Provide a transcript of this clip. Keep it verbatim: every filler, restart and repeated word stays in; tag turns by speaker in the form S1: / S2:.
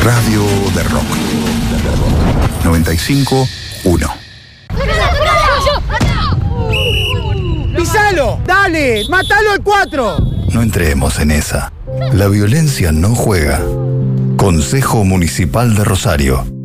S1: Radio de Rock. noventa y cinco uno.
S2: ¡Pisalo! ¡Dale! ¡Mátalo al cuatro!
S1: No entremos en esa. La violencia no juega. Consejo Municipal de Rosario.